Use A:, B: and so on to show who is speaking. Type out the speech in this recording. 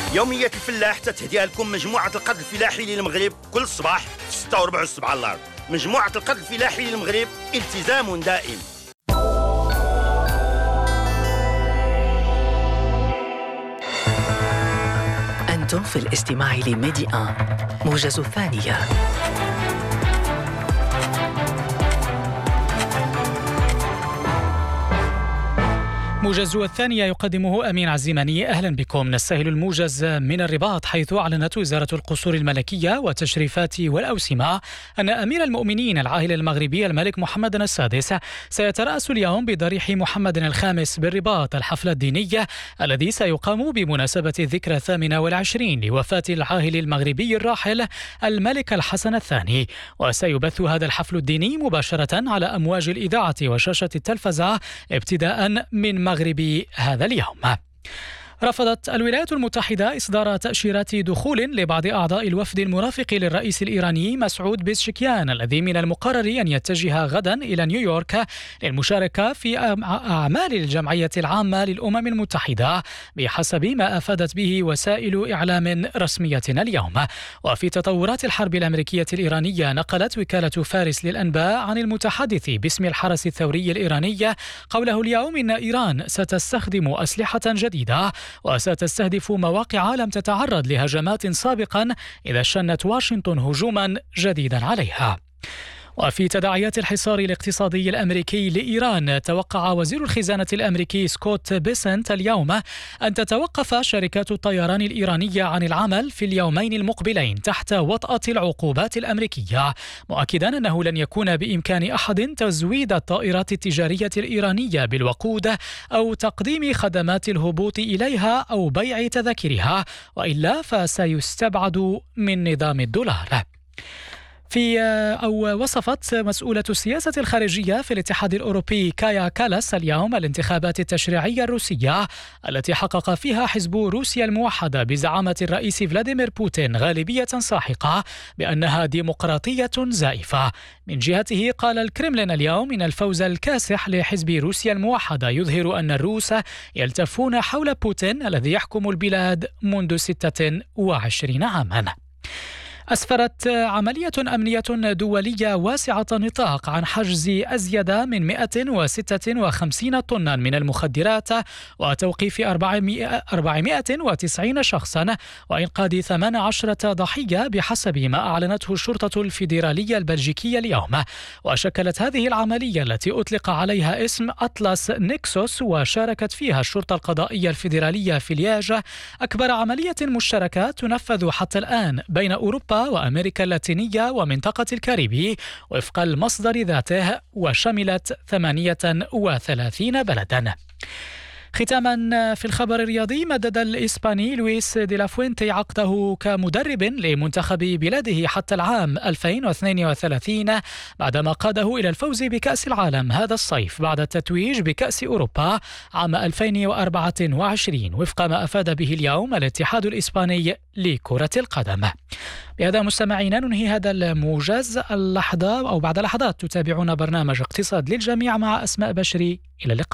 A: يومية الفلاح تتهديها لكم مجموعة القرض الفلاحي للمغرب كل صباح في 6:15 الصبح على الأرض. مجموعة القرض الفلاحي للمغرب، التزام دائم.
B: أنتم في الاستماع لميدي آن موجز الثانية.
C: موجز الثانية يقدمه أمين عزيماني. أهلا بكم. نستهل الموجز من الرباط، حيث أعلنت وزارة القصور الملكية والتشريفات والأوسمة أن أمير المؤمنين العاهل المغربي الملك محمد السادس سيترأس اليوم بضريح محمد الخامس بالرباط الحفل الديني الذي سيقام بمناسبة الذكرى 28 لوفاة العاهل المغربي الراحل الملك الحسن الثاني. وسيبث هذا الحفل الديني مباشرة على أمواج الإذاعة وشاشة التلفزة ابتداء من مغرب هذا اليوم. رفضت الولايات المتحدة إصدار تأشيرات دخول لبعض أعضاء الوفد المرافق للرئيس الإيراني مسعود بيزشكيان، الذي من المقرر أن يتجه غدا إلى نيويورك للمشاركة في أعمال الجمعية العامة للأمم المتحدة، بحسب ما أفادت به وسائل إعلام رسمية اليوم. وفي تطورات الحرب الأمريكية الإيرانية، نقلت وكالة فارس للأنباء عن المتحدث باسم الحرس الثوري الإيراني قوله اليوم إن إيران ستستخدم أسلحة جديدة وستستهدف مواقع لم تتعرض لهجمات سابقا إذا شنت واشنطن هجوما جديدا عليها. وفي تداعيات الحصار الاقتصادي الأمريكي لإيران، توقع وزير الخزانة الأمريكي سكوت بيسنت اليوم أن تتوقف شركات الطيران الإيرانية عن العمل في اليومين المقبلين تحت وطأة العقوبات الأمريكية، مؤكدا أنه لن يكون بإمكان أحد تزويد الطائرات التجارية الإيرانية بالوقود أو تقديم خدمات الهبوط إليها أو بيع تذاكرها، وإلا فسيستبعد من نظام الدولار. وصفت مسؤولة السياسة الخارجية في الاتحاد الأوروبي كايا كالاس اليوم الانتخابات التشريعية الروسية التي حقق فيها حزب روسيا الموحدة بزعامة الرئيس فلاديمير بوتين غالبية ساحقة بأنها ديمقراطية زائفة. من جهته، قال الكرملين اليوم إن الفوز الكاسح لحزب روسيا الموحدة يظهر أن الروس يلتفون حول بوتين الذي يحكم البلاد منذ 26 عاما. أسفرت عملية أمنية دولية واسعة النطاق عن حجز أزيد من 156 طنا من المخدرات وتوقيف 490 شخصا وإنقاذ 18 ضحية بحسب ما أعلنته الشرطة الفيدرالية البلجيكية اليوم. وشكلت هذه العملية التي أطلق عليها اسم أطلس نيكسوس وشاركت فيها الشرطة القضائية الفيدرالية في لياج أكبر عملية مشتركة تنفذ حتى الآن بين أوروبا وأمريكا اللاتينية ومنطقة الكاريبي وفق المصدر ذاته، وشملت 38 بلدا. ختاما في الخبر الرياضي، مدد الإسباني لويس دي لا فوينتي عقده كمدرب لمنتخب بلاده حتى العام 2032 بعدما قاده إلى الفوز بكأس العالم هذا الصيف بعد التتويج بكأس أوروبا عام 2024 وفق ما أفاد به اليوم الاتحاد الإسباني لكرة القدم. بهذا مستمعينا ننهي هذا الموجز. اللحظة أو بعد لحظات تتابعون برنامج اقتصاد للجميع مع أسماء بشري. إلى اللقاء.